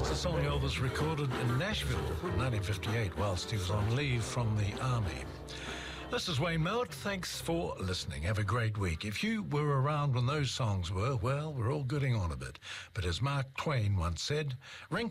It's a song Elvis recorded in Nashville in 1958 whilst he was on leave from the army. This is Wayne Mallett. Thanks for listening. Have a great week. If you were around when those songs were, well, we're all getting on a bit. But as Mark Twain once said, ring